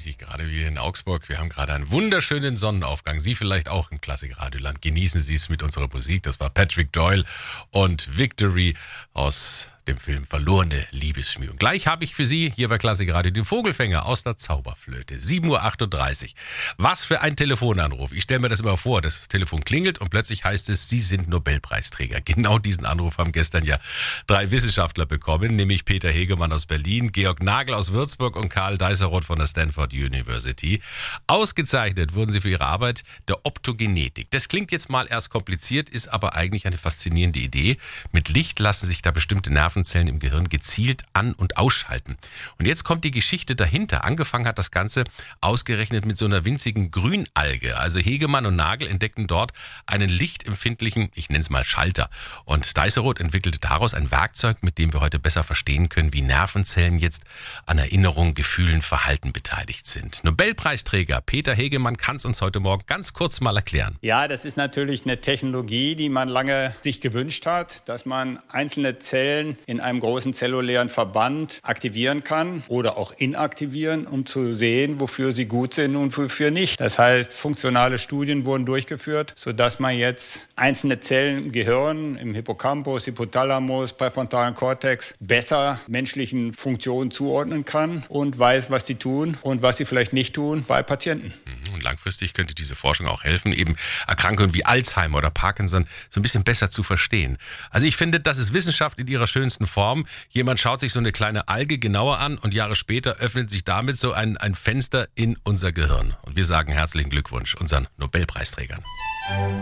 genieße ich gerade wie in Augsburg. Wir haben gerade einen wunderschönen Sonnenaufgang. Sie vielleicht auch im Klassikradioland. Genießen Sie es mit unserer Musik. Das war Patrick Doyle und Victory aus dem Film Verlorene Liebesmüh. Und gleich habe ich für Sie hier bei Klassikradio den Vogelfänger aus der Zauberflöte. 7:38 Uhr. Was für ein Telefonanruf. Ich stelle mir das immer vor. Das Telefon klingelt und plötzlich heißt es, Sie sind Nobelpreisträger. Genau diesen Anruf haben gestern ja 3 Wissenschaftler bekommen, nämlich Peter Hegemann aus Berlin, Georg Nagel aus Würzburg und Karl Deiseroth von der Stanford University. Ausgezeichnet wurden sie für ihre Arbeit der Optogenetik. Das klingt jetzt mal erst kompliziert, ist aber eigentlich eine faszinierende Idee. Mit Licht lassen sich da bestimmte Nervenzellen im Gehirn gezielt an- und ausschalten. Und jetzt kommt die Geschichte dahinter. Angefangen hat das Ganze ausgerechnet mit so einer winzigen Grünalge. Also Hegemann und Nagel entdeckten dort einen lichtempfindlichen, ich nenne es mal Schalter. Und Deiseroth entwickelte daraus ein Werkzeug, mit dem wir heute besser verstehen können, wie Nervenzellen jetzt an Erinnerung, Gefühlen, Verhalten beteiligt sind. Nobelpreisträger Peter Hegemann kann es uns heute Morgen ganz kurz mal erklären. Ja, das ist natürlich eine Technologie, die man lange sich gewünscht hat, dass man einzelne Zellen in einem großen zellulären Verband aktivieren kann oder auch inaktivieren, um zu sehen, wofür sie gut sind und wofür nicht. Das heißt, funktionale Studien wurden durchgeführt, sodass man jetzt einzelne Zellen im Gehirn, im Hippocampus, Hypothalamus, präfrontalen Kortex besser menschlichen Funktionen zuordnen kann und weiß, was die tun und was sie vielleicht nicht tun bei Patienten. Und langfristig könnte diese Forschung auch helfen, eben Erkrankungen wie Alzheimer oder Parkinson so ein bisschen besser zu verstehen. Also ich finde, das ist Wissenschaft in ihrer schönsten Form. Jemand schaut sich so eine kleine Alge genauer an und Jahre später öffnet sich damit so ein Fenster in unser Gehirn. Und wir sagen herzlichen Glückwunsch unseren Nobelpreisträgern.